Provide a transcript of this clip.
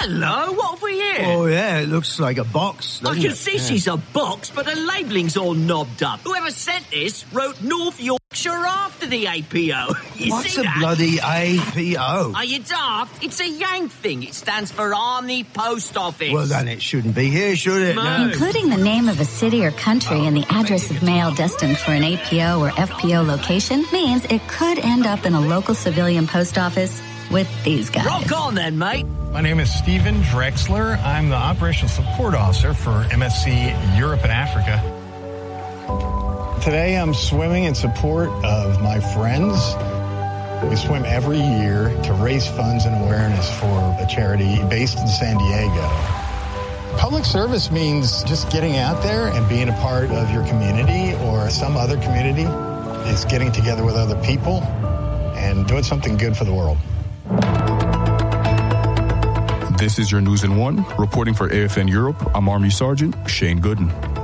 Hello, what have we here? Oh, yeah, it looks like a box. I can see she's a box, but the labelling's all knobbed up. Whoever sent this wrote North Yorkshire after the APO. You What's see a that? bloody APO? Are you daft? It's a Yank thing. It stands for Army Post Office. Well, then it shouldn't be here, should it? No. Including the name of a city or country and the address of mail destined for an APO or FPO location means it could end up in a local civilian post office with these guys. Rock on then, mate. My name is Steven Drexler. I'm the Operational Support Officer for MSC Europe and Africa. Today I'm swimming in support of my friends. We swim every year to raise funds and awareness for a charity based in San Diego. Public service means just getting out there and being a part of your community or some other community. It's getting together with other people and doing something good for the world. This is your News in One. Reporting for AFN Europe, I'm Army Sergeant Shane Gooden.